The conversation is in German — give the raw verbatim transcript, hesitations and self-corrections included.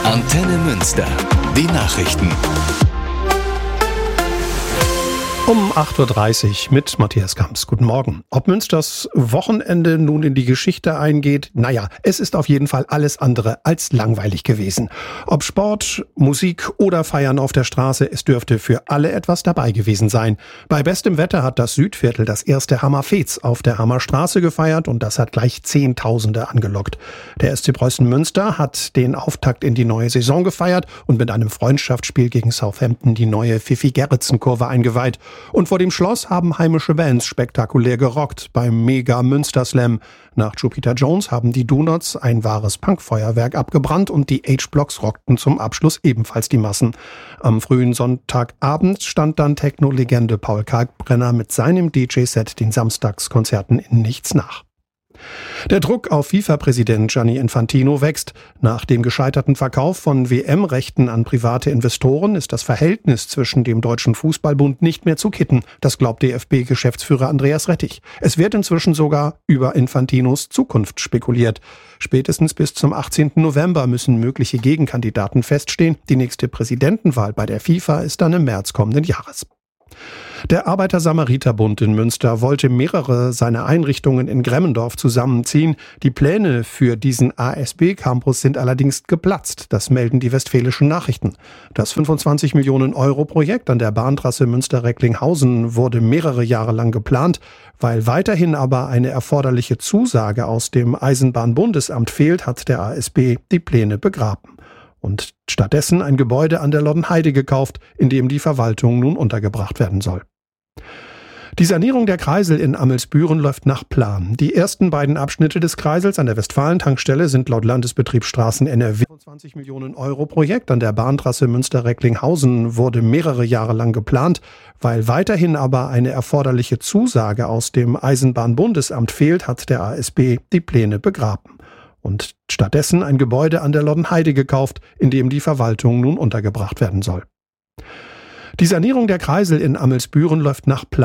Antenne Münster. Die Nachrichten. Um acht Uhr dreißig mit Matthias Kamps. Guten Morgen. Ob Münsters Wochenende nun in die Geschichte eingeht? Naja, es ist auf jeden Fall alles andere als langweilig gewesen. Ob Sport, Musik oder Feiern auf der Straße, es dürfte für alle etwas dabei gewesen sein. Bei bestem Wetter hat das Südviertel das erste Hammerfez auf der Hammerstraße gefeiert und das hat gleich Zehntausende angelockt. Der S C Preußen Münster hat den Auftakt in die neue Saison gefeiert und mit einem Freundschaftsspiel gegen Southampton die neue Pfiffi-Gerritsen-Kurve eingeweiht. Und vor dem Schloss haben heimische Bands spektakulär gerockt beim Mega Münster Slam. Nach Jupiter Jones haben die Donuts ein wahres Punkfeuerwerk abgebrannt und die H-Blocks rockten zum Abschluss ebenfalls die Massen. Am frühen Sonntagabend stand dann Techno-Legende Paul Kalkbrenner mit seinem D J-Set den Samstagskonzerten in nichts nach. Der Druck auf FIFA-Präsident Gianni Infantino wächst. Nach dem gescheiterten Verkauf von W M-Rechten an private Investoren ist das Verhältnis zwischen dem Deutschen Fußballbund nicht mehr zu kitten. Das glaubt D F B-Geschäftsführer Andreas Rettich. Es wird inzwischen sogar über Infantinos Zukunft spekuliert. Spätestens bis zum achtzehnten November müssen mögliche Gegenkandidaten feststehen. Die nächste Präsidentenwahl bei der FIFA ist dann im März kommenden Jahres. Der Arbeiter-Samariter-Bund in Münster wollte mehrere seiner Einrichtungen in Gremmendorf zusammenziehen. Die Pläne für diesen A S B-Campus sind allerdings geplatzt. Das melden die Westfälischen Nachrichten. Das fünfundzwanzig Millionen Euro Projekt an der Bahntrasse Münster-Recklinghausen wurde mehrere Jahre lang geplant. Weil weiterhin aber eine erforderliche Zusage aus dem Eisenbahnbundesamt fehlt, hat der A S B die Pläne begraben und stattdessen ein Gebäude an der Loddenheide gekauft, in dem die Verwaltung nun untergebracht werden soll. Die Sanierung der Kreisel in Ammelsbüren läuft nach Plan. Die ersten beiden Abschnitte des Kreisels an der Westfalen-Tankstelle sind laut Landesbetrieb Straßen N R W. fünfundzwanzig Millionen Euro Projekt an der Bahntrasse Münster-Recklinghausen wurde mehrere Jahre lang geplant. Weil weiterhin aber eine erforderliche Zusage aus dem Eisenbahnbundesamt fehlt, hat der A S B die Pläne begraben und stattdessen ein Gebäude an der Loddenheide gekauft, in dem die Verwaltung nun untergebracht werden soll. Die Sanierung der Kreisel in Ammelsbüren läuft nach Plan.